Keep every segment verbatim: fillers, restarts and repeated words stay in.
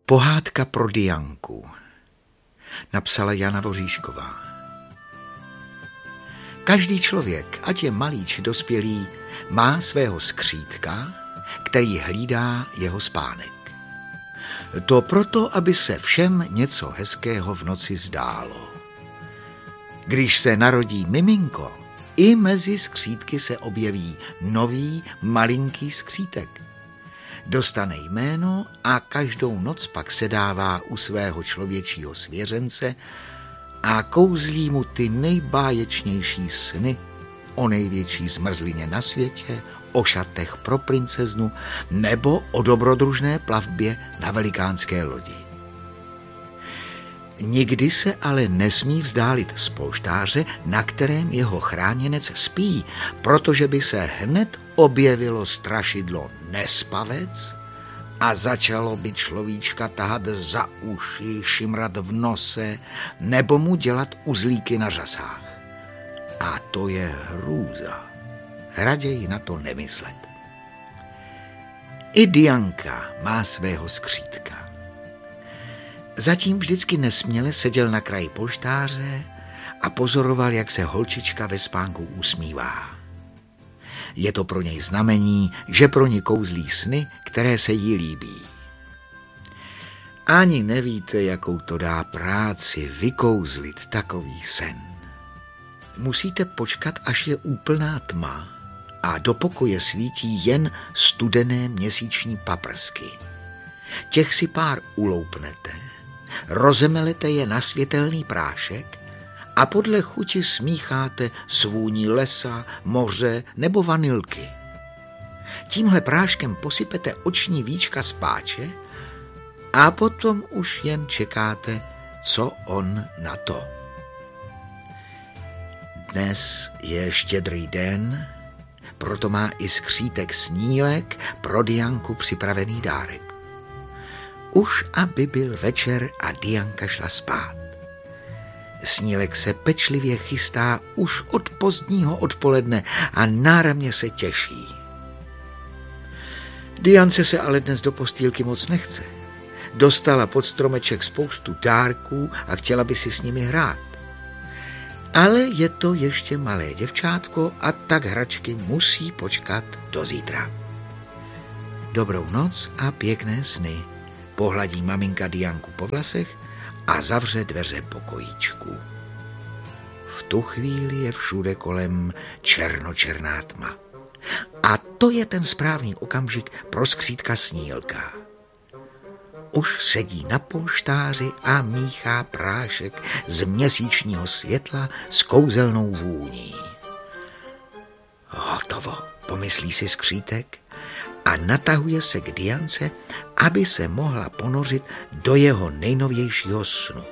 Pohádka pro Dianku. Napsala Jana Voříšková. Každý člověk, ať je malý či dospělý, má svého skřítka, který hlídá jeho spánek. To proto, aby se všem něco hezkého v noci zdálo. Když se narodí miminko, i mezi skřítky se objeví nový malinký skřítek. Dostane jméno a každou noc pak sedává u svého člověčího svěřence a kouzlí mu ty nejbáječnější sny o největší zmrzlině na světě, o šatech pro princeznu nebo o dobrodružné plavbě na velikánské lodi. Nikdy se ale nesmí vzdálit z polštáře, na kterém jeho chráněnec spí, protože by se hned objevilo strašidlo nespavec a začalo by človíčka tahat za uši, šimrat v nose nebo mu dělat uzlíky na řasách. A to je hrůza. Raději na to nemyslet. I Dianka má svého skřítka. Zatím vždycky nesměle seděl na kraji polštáře a pozoroval, jak se holčička ve spánku usmívá. Je to pro něj znamení, že pro ní kouzlí sny, které se jí líbí. Ani nevíte, jakou to dá práci vykouzlit takový sen. Musíte počkat, až je úplná tma a do pokoje svítí jen studené měsíční paprsky. Těch si pár uloupnete, rozemelete je na světelný prášek a podle chuti smícháte s vůní lesa, moře nebo vanilky. Tímhle práškem posypete oční víčka z páče a potom už jen čekáte, co on na to. Dnes je štědrý den, proto má i skřítek Snílek pro Dianku připravený dárek. Už aby byl večer a Dianka šla spát. Snílek se pečlivě chystá už od pozdního odpoledne a náramně se těší. Diance se ale dnes do postýlky moc nechce. Dostala pod stromeček spoustu dárků a chtěla by si s nimi hrát. Ale je to ještě malé děvčátko a tak hračky musí počkat do zítra. Dobrou noc a pěkné sny. Pohladí maminka Dianku po vlasech a zavře dveře pokojíčku. V tu chvíli je všude kolem černočerná tma. A to je ten správný okamžik pro skřítka Snílka. Už sedí na polštáři a míchá prášek z měsíčního světla s kouzelnou vůní. Hotovo, pomyslí si skřítek a natahuje se k Diance, aby se mohla ponořit do jeho nejnovějšího snu.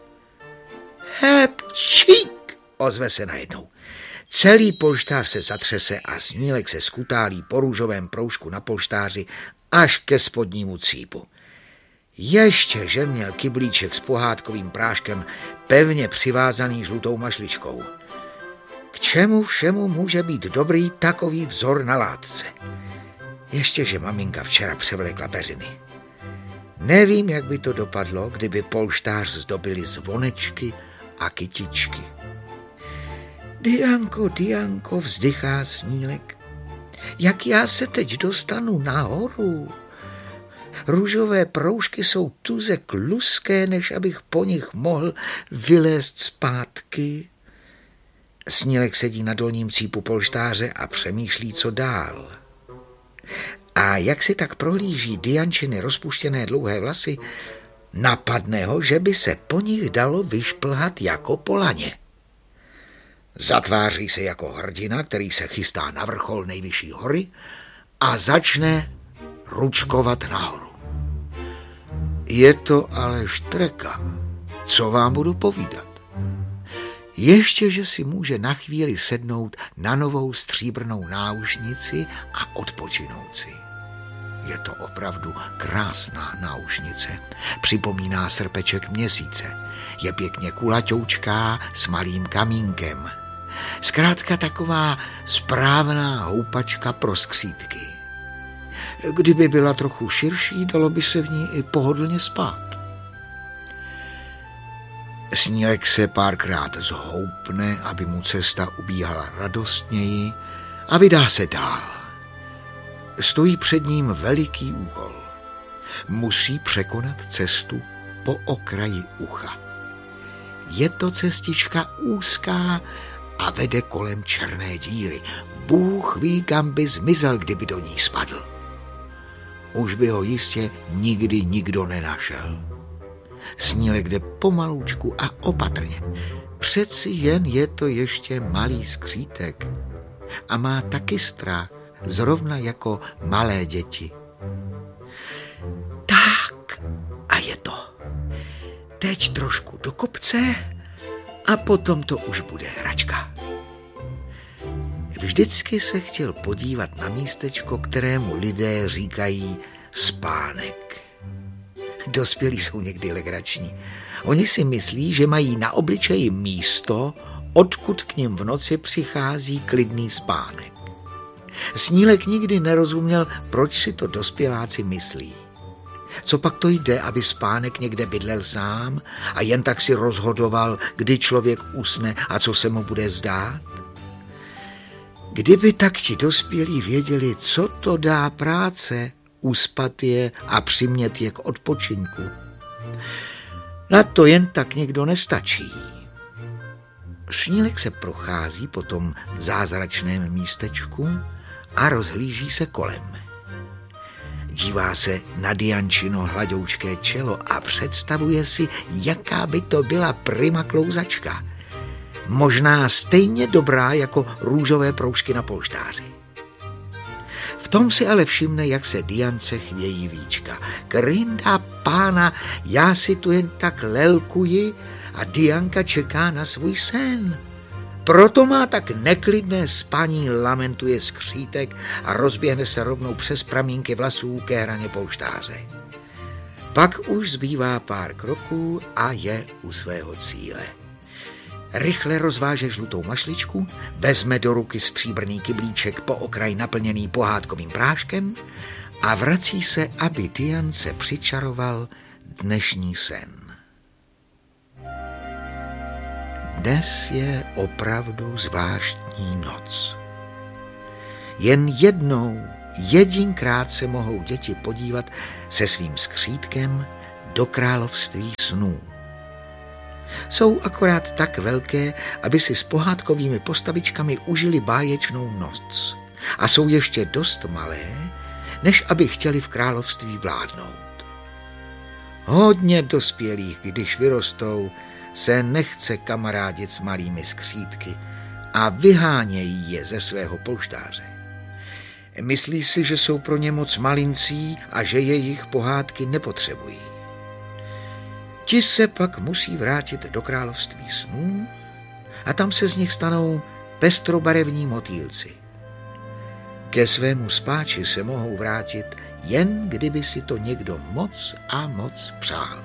Hepčík, ozve se najednou. Celý polštář se zatřese a Snílek se skutálí po růžovém proužku na polštáři až ke spodnímu cípu. Ještě, že měl kyblíček s pohádkovým práškem pevně přivázaný žlutou mašličkou. K čemu všemu může být dobrý takový vzor na látce? Ještě, že maminka včera převlékla peřiny. Nevím, jak by to dopadlo, kdyby polštář zdobili zvonečky a kytičky. Dianko, Dianko, vzdychá Snílek. Jak já se teď dostanu nahoru? Růžové proužky jsou tuze kluské, než abych po nich mohl vylézt zpátky. Snílek sedí na dolním cípu polštáře a přemýšlí, co dál. A jak si tak prohlíží Diančiny rozpuštěné dlouhé vlasy, napadne ho, že by se po nich dalo vyšplhat jako po laně. Zatváří se jako hrdina, který se chystá na vrchol nejvyšší hory a začne ručkovat nahoru. Je to ale štreka, co vám budu povídat. Ještě, že si může na chvíli sednout na novou stříbrnou náušnici a odpočinout si. Je to opravdu krásná náušnice. Připomíná srpeček měsíce. Je pěkně kulaťoučká s malým kamínkem. Zkrátka taková správná houpačka pro skřítky. Kdyby byla trochu širší, dalo by se v ní i pohodlně spát. Snílek se párkrát zhoupne, aby mu cesta ubíhala radostněji, a vydá se dál. Stojí před ním veliký úkol. Musí překonat cestu po okraji ucha. Je to cestička úzká a vede kolem černé díry. Bůh ví, kam by zmizel, kdyby do ní spadl. Už by ho jistě nikdy nikdo nenašel. Snílek jde pomalučku a opatrně. Přeci jen je to ještě malý skřítek a má taky strach, zrovna jako malé děti. Tak, a je to. Teď trošku do kopce a potom to už bude hračka. Vždycky se chtěl podívat na místečko, kterému lidé říkají spánek. Dospělí jsou někdy legrační. Oni si myslí, že mají na obličeji místo, odkud k nim v noci přichází klidný spánek. Snílek nikdy nerozuměl, proč si to dospěláci myslí. Co pak to jde, aby spánek někde bydlel sám a jen tak si rozhodoval, kdy člověk usne a co se mu bude zdát? Kdyby tak ti dospělí věděli, co to dá práce, uspat je a přimět je k odpočinku. Na to jen tak někdo nestačí. Snílek se prochází po tom zázračném místečku a rozhlíží se kolem. Dívá se na Diančino hladoučké čelo a představuje si, jaká by to byla prima klouzačka. Možná stejně dobrá jako růžové proužky na polštáři. V tom si ale všimne, jak se Diance chvějí víčka. Krynda pána, já si tu jen tak lelkuji a Dianka čeká na svůj sen. Proto má tak neklidné spaní, lamentuje skřítek a rozběhne se rovnou přes pramínky vlasů ke hraně polštáře. Pak už zbývá pár kroků a je u svého cíle. Rychle rozváže žlutou mašličku, vezme do ruky stříbrný kyblíček po okraj naplněný pohádkovým práškem a vrací se, aby Diance přičaroval dnešní sen. Dnes je opravdu zvláštní noc. Jen jednou, jedinkrát se mohou děti podívat se svým skřítkem do království snů. Jsou akorát tak velké, aby si s pohádkovými postavičkami užili báječnou noc. A jsou ještě dost malé, než aby chtěli v království vládnout. Hodně dospělých, když vyrostou, se nechce kamarádit s malými skřítky a vyhánějí je ze svého polštáře. Myslí si, že jsou pro ně moc malincí a že jejich pohádky nepotřebují. Ti se pak musí vrátit do království snů a tam se z nich stanou pestrobarevní motýlci. Ke svému spáči se mohou vrátit, jen kdyby si to někdo moc a moc přál.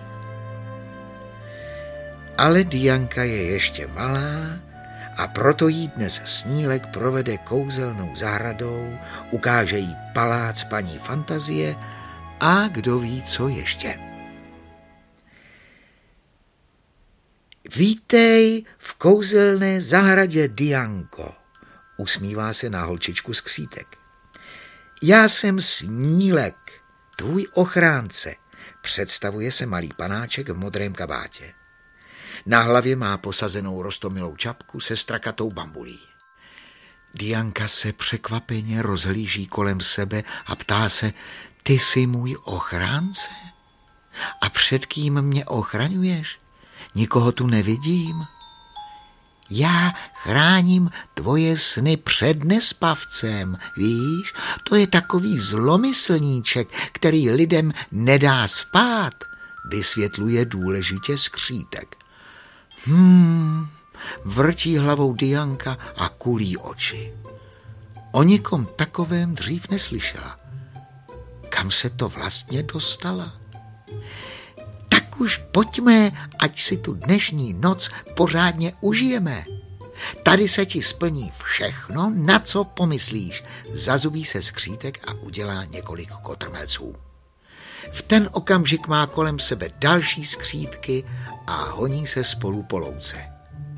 Ale Dianka je ještě malá a proto jí dnes Snílek provede kouzelnou zahradou, ukáže jí palác paní Fantazie a kdo ví, co ještě. Vítej v kouzelné zahradě, Dianko, usmívá se na holčičku skřítek. Já jsem Snílek, tvůj ochránce, představuje se malý panáček v modrém kabátě. Na hlavě má posazenou roztomilou čapku se strakatou bambulí. Dianka se překvapeně rozhlíží kolem sebe a ptá se, ty jsi můj ochránce? A před kým mě ochraňuješ? Nikoho tu nevidím. Já chráním tvoje sny před nespavcem, víš? To je takový zlomyslníček, který lidem nedá spát, vysvětluje důležitě skřítek. Hmm, vrtí hlavou Dianka a kulí oči. O nikom takovém dřív neslyšela. Kam se to vlastně dostala? Tak už pojďme, ať si tu dnešní noc pořádně užijeme. Tady se ti splní všechno, na co pomyslíš. Zazubí se skřítek a udělá několik kotrmelců. V ten okamžik má kolem sebe další skřítky a honí se spolu po louce.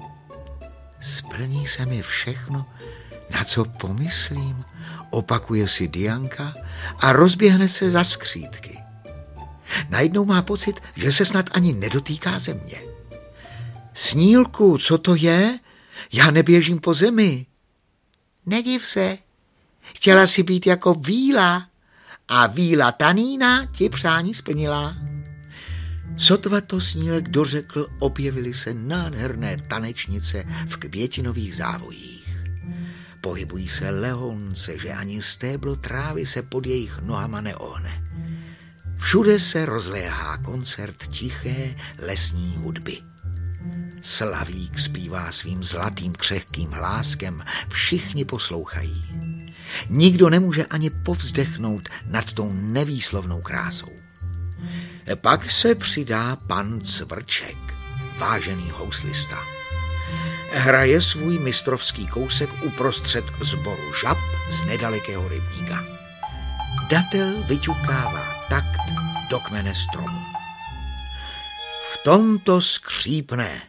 Splní se mi všechno, na co pomyslím, opakuje si Dianka a rozběhne se za skřítky. Najednou má pocit, že se snad ani nedotýká země. Snílku, co to je? Já neběžím po zemi. Nediv se, chtěla si být jako víla a víla Tanína ti přání splnila. Sotva to Snílek dořekl, objevily se nádherné tanečnice v květinových závojích. Pohybují se lehonce, že ani stéblo trávy se pod jejich nohama neohne. Všude se rozléhá koncert tiché lesní hudby. Slavík zpívá svým zlatým křehkým hláskem, všichni poslouchají. Nikdo nemůže ani povzdechnout nad tou nevýslovnou krásou. Pak se přidá pan Cvrček, vážený houslista. Hraje svůj mistrovský kousek uprostřed sboru žab z nedalekého rybníka. Datel vyťukává takt do kmene stromu. V tomto skřípne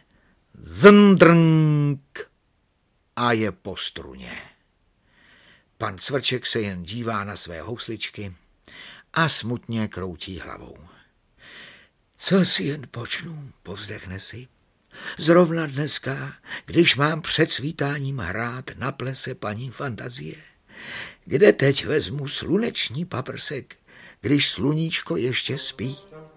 zndrnk a je po struně. Pan Cvrček se jen dívá na své housličky a smutně kroutí hlavou. Co si jen počnu, povzdechne si. Zrovna dneska, když mám před svítáním hrát na plese paní Fantazie. Kde teď vezmu sluneční paprsek, když sluníčko ještě spí?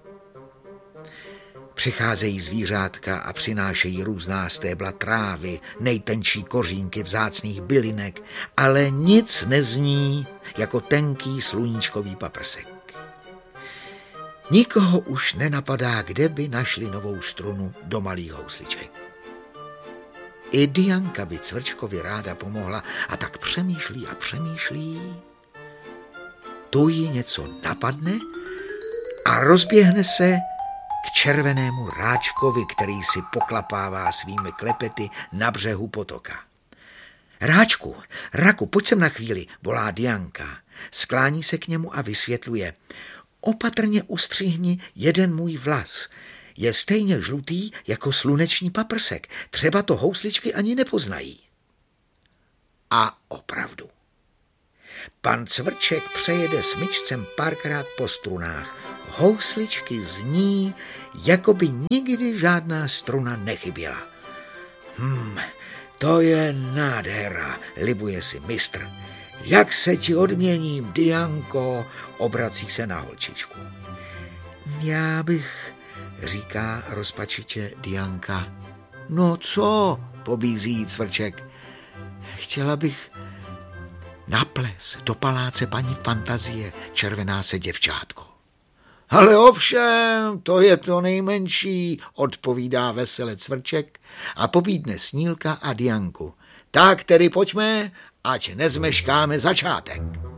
Přicházejí zvířátka a přinášejí různá stébla trávy, nejtenčí kořínky vzácných bylinek, ale nic nezní jako tenký sluníčkový paprsek. Nikoho už nenapadá, kde by našli novou strunu do malých housliček. I Dianka by Cvrčkovi ráda pomohla a tak přemýšlí a přemýšlí. Tu jí něco napadne a rozběhne se k červenému ráčkovi, který si poklapává svými klepety na břehu potoka. Ráčku, raku, pojď sem na chvíli, volá Dianka. Sklání se k němu a vysvětluje. Opatrně ustřihni jeden můj vlas. Je stejně žlutý jako sluneční paprsek. Třeba to housličky ani nepoznají. A opravdu. Pan Cvrček přejede smyčcem párkrát po strunách. Housličky zní, jako by nikdy žádná struna nechyběla. Hm, to je nádhera, libuje si mistr. Jak se ti odměním, Dianko, obrací se na holčičku. Já bych, říká rozpačitě Dianka. No co, pobízí Cvrček. Chtěla bych na ples do paláce paní Fantazie, červená se děvčátko. Ale ovšem, to je to nejmenší, odpovídá vesele Cvrček a pobídne Snílka a Dianku. Tak tedy pojďme, ať nezmeškáme začátek.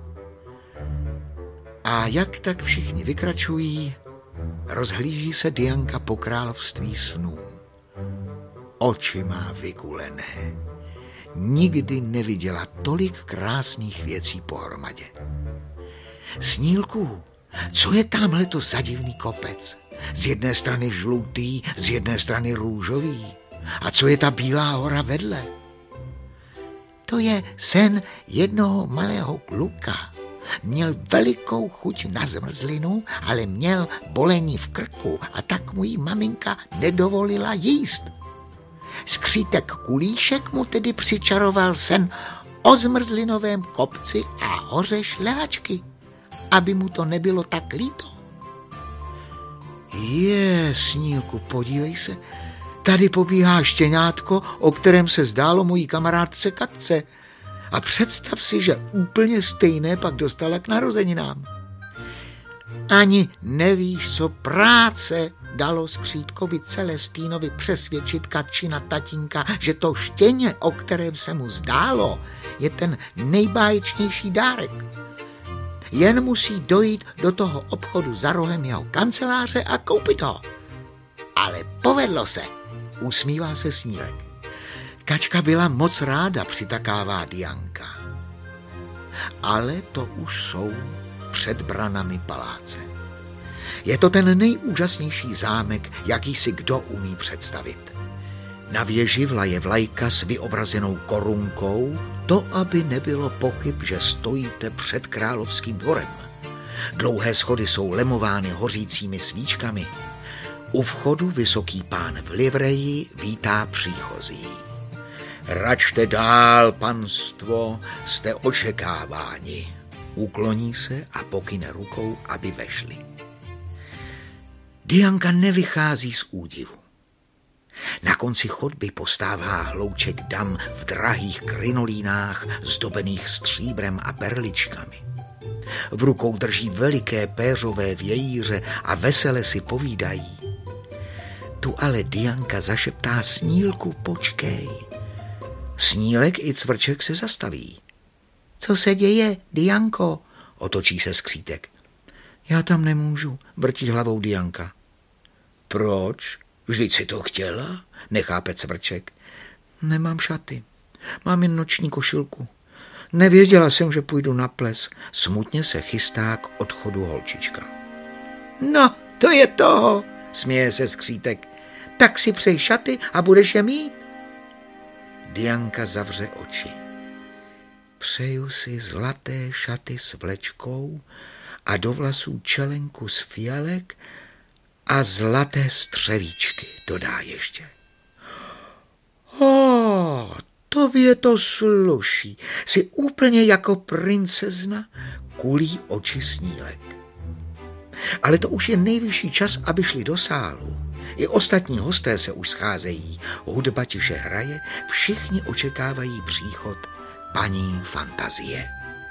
A jak tak všichni vykračují, rozhlíží se Dianka po království snů. Oči má vykulené. Nikdy neviděla tolik krásných věcí pohromadě. Snílku, co je tamhleto za divný kopec? Z jedné strany žlutý, z jedné strany růžový. A co je ta bílá hora vedle? To je sen jednoho malého kluka. Měl velikou chuť na zmrzlinu, ale měl bolení v krku a tak mu jí maminka nedovolila jíst. Skřítek Kulíšek mu tedy přičaroval sen o zmrzlinovém kopci a hoře šlehačky, aby mu to nebylo tak líto. Je, Snílku, podívej se, tady pobíhá štěňátko, o kterém se zdálo mojí kamarádce Katce. A představ si, že úplně stejné pak dostala k narozeninám. Ani nevíš, co práce dalo skřítkovi Celestínovi přesvědčit Katčina tatínka, že to štěně, o kterém se mu zdálo, je ten nejbáječnější dárek. Jen musí dojít do toho obchodu za rohem jeho kanceláře a koupit ho. Ale povedlo se, usmívá se Snílek. Kačka byla moc ráda, přitakává Dianka. Ale to už jsou před branami paláce. Je to ten nejúžasnější zámek, jaký si kdo umí představit. Na věži vlaje vlajka s vyobrazenou korunkou, to, aby nebylo pochyb, že stojíte před královským dvorem. Dlouhé schody jsou lemovány hořícími svíčkami. U vchodu vysoký pán v livreji vítá příchozí. Račte dál, panstvo, jste očekáváni. Ukloní se a pokyne rukou, aby vešli. Dianka nevychází z údivu. Na konci chodby postává hlouček dam v drahých krinolínách, zdobených stříbrem a perličkami. V rukou drží veliké péřové vějíře a vesele si povídají. Tu ale Dianka zašeptá Snílku, počkej. Snílek i Cvrček se zastaví. Co se děje, Dianko? Otočí se Skřítek. Já tam nemůžu, vrtí hlavou Dianka. Proč? Vždyť si to chtěla? Nechápe Cvrček. Nemám šaty. Mám jen noční košilku. Nevěděla jsem, že půjdu na ples. Smutně se chystá k odchodu holčička. No, to je toho, směje se Skřítek. Tak si přej šaty a budeš je mít. Dianka zavře oči. Přeju si zlaté šaty s vlečkou a do vlasů čelenku z fialek a zlaté střevíčky, dodá ještě. O, tobě to sluší. Jsi úplně jako princezna, kulí oči Snílek. Ale to už je nejvyšší čas, aby šli do sálu. I ostatní hosté se už scházejí. Hudba tiše hraje, všichni očekávají příchod paní Fantazie.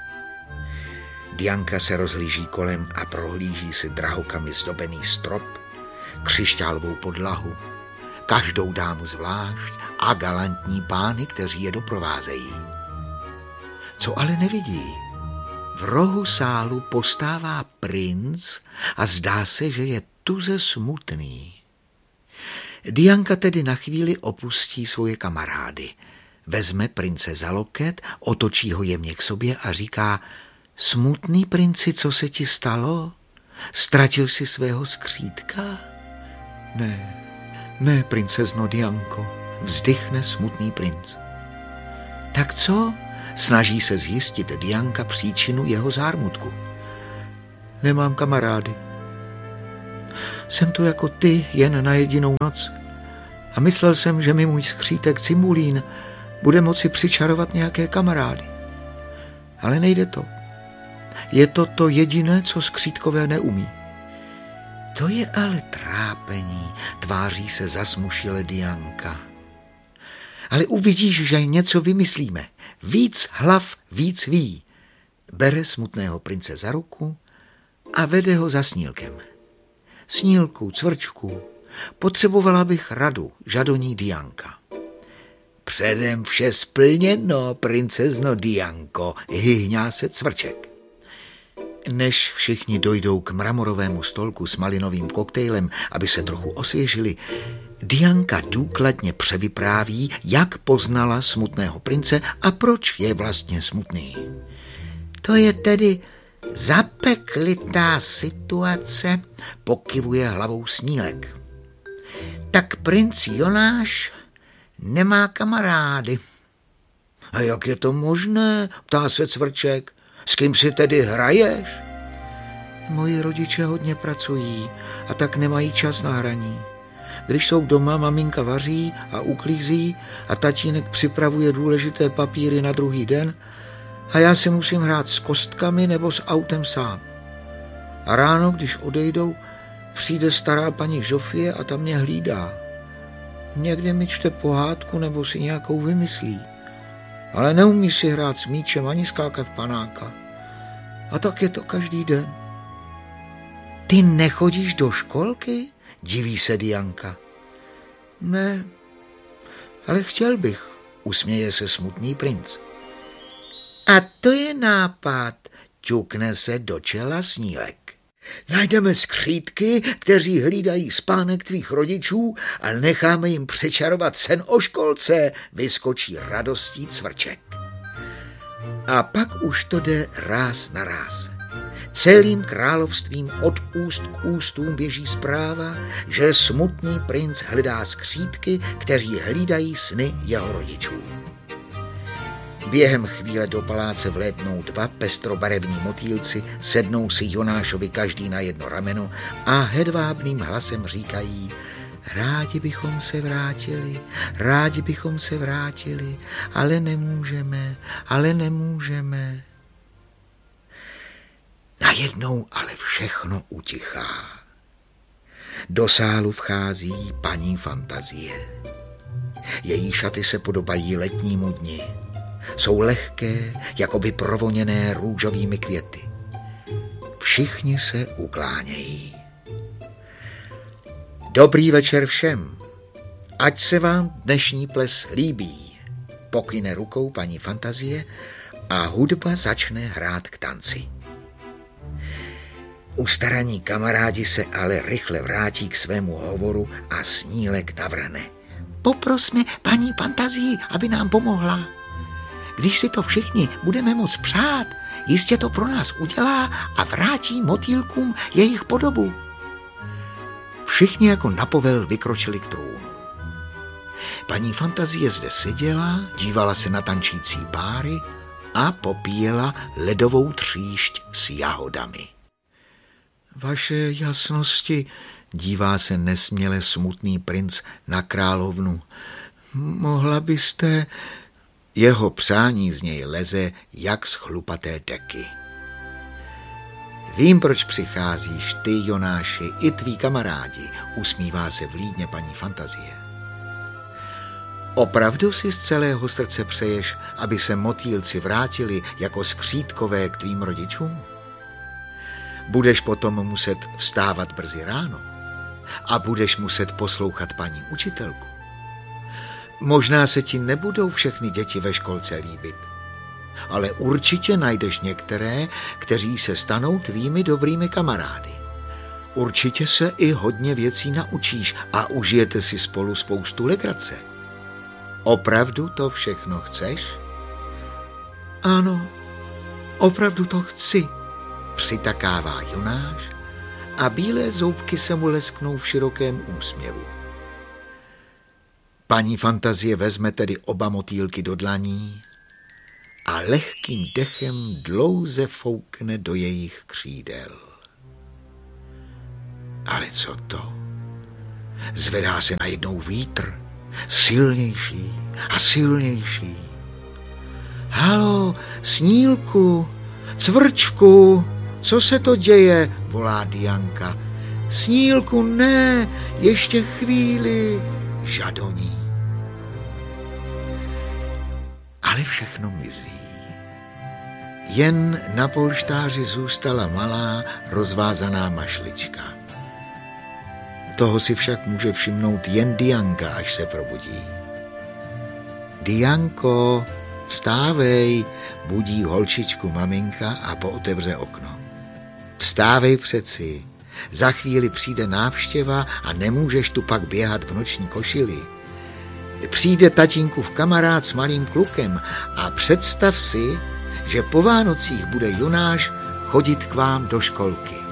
Dianka se rozhlíží kolem a prohlíží si drahokami zdobený strop, křišťálovou podlahu, každou dámu zvlášť a galantní pány, kteří je doprovázejí. Co ale nevidí? V rohu sálu postává princ a zdá se, že je tuze smutný. Dianka tedy na chvíli opustí svoje kamarády. Vezme prince za loket, otočí ho jemně k sobě a říká: Smutný princi, co se ti stalo? Ztratil jsi svého skřítka? Ne, ne, princezno Dianko, vzdychne smutný princ. Tak co? Snaží se zjistit Dianka příčinu jeho zármutku. Nemám kamarády. Jsem tu jako ty, jen na jedinou noc. A myslel jsem, že mi můj skřítek Cimulín bude moci přičarovat nějaké kamarády. Ale nejde to. Je to to jediné, co skřítkové neumí. To je ale trápení, tváří se zasmušile Dianka. Ale uvidíš, že něco vymyslíme. Víc hlav, víc ví. Bere smutného prince za ruku a vede ho za Snílkem. Snílku, Cvrčku, potřebovala bych radu, žadoní Dianka. Předem vše splněno, princezno Dianko, hyhňá se Cvrček. Než všichni dojdou k mramorovému stolku s malinovým koktejlem, aby se trochu osvěžili, Dianka důkladně převypráví, jak poznala smutného prince a proč je vlastně smutný. To je tedy zapeklitá situace, pokyvuje hlavou Snílek. Tak princ Jonáš nemá kamarády. A jak je to možné, ptá se Cvrček. S kým si tedy hraješ? Moji rodiče hodně pracují a tak nemají čas na hraní. Když jsou doma, maminka vaří a uklízí a tatínek připravuje důležité papíry na druhý den a já si musím hrát s kostkami nebo s autem sám. A ráno, když odejdou, přijde stará paní Žofie a ta mě hlídá. Někdy mi čte pohádku nebo si nějakou vymyslí. Ale neumí si hrát s míčem ani skákat panáka. A tak je to každý den. Ty nechodíš do školky? Diví se Dianka. Ne, ale chtěl bych, usměje se smutný princ. A to je nápad, ťukne se do čela Snílek. Najdeme skřídky, kteří hlídají spánek tvých rodičů, ale necháme jim přečarovat sen o školce, vyskočí radostí Cvrček. A pak už to jde ráz na ráz. Celým královstvím od úst k ústům běží zpráva, že smutný princ hledá skřídky, kteří hlídají sny jeho rodičů. Během chvíle do paláce vlétnou dva pestrobarevní motýlci, sednou si Jonášovi každý na jedno rameno a hedvábným hlasem říkají: rádi bychom se vrátili, rádi bychom se vrátili, ale nemůžeme, ale nemůžeme. Najednou ale všechno utichá. Do sálu vchází paní Fantazie. Její šaty se podobají letnímu dni. Jsou lehké, jakoby provoněné růžovými květy. Všichni se uklánějí. Dobrý večer všem. Ať se vám dnešní ples líbí. Pokyne rukou paní Fantazie a hudba začne hrát k tanci. Ustaraní kamarádi se ale rychle vrátí k svému hovoru a Snílek navrhne: poprosme paní Fantazii, aby nám pomohla. Když si to všichni budeme moc přát, jistě to pro nás udělá a vrátí motýlkům jejich podobu. Všichni jako na povel vykročili k trůnu. Paní Fantazie zde seděla, dívala se na tančící páry a popíjela ledovou tříšť s jahodami. Vaše jasnosti, dívá se nesměle smutný princ na královnu, mohla byste... Jeho přání z něj leze jak z chlupaté deky. Vím, proč přicházíš ty, Jonáši, i tví kamarádi, usmívá se vlídně paní Fantazie. Opravdu si z celého srdce přeješ, aby se motýlci vrátili jako skřídkové k tvým rodičům? Budeš potom muset vstávat brzy ráno a budeš muset poslouchat paní učitelku. Možná se ti nebudou všechny děti ve školce líbit, ale určitě najdeš některé, kteří se stanou tvými dobrými kamarády. Určitě se i hodně věcí naučíš a užijete si spolu spoustu legrace. Opravdu to všechno chceš? Ano, opravdu to chci, přitakává Jonáš a bílé zoubky se mu lesknou v širokém úsměvu. Paní Fantazie vezme tedy oba motýlky do dlaní a lehkým dechem dlouze foukne do jejich křídel. Ale co to? Zvedá se najednou vítr, silnější a silnější. Halo, Snílku, Cvrčku, co se to děje? Volá Dianka. Snílku, ne, ještě chvíli, žadoní. Ale všechno mizí. Jen na polštáři zůstala malá rozvázaná mašlička. Toho si však může všimnout jen Dianka, až se probudí. Dianko, vstávej, budí holčičku maminka a pootevře okno. Vstávej přeci, za chvíli přijde návštěva a nemůžeš tu pak běhat v noční košili. Přijde tatínkův kamarád s malým klukem a představ si, že po Vánocích bude Jonáš chodit k vám do školky.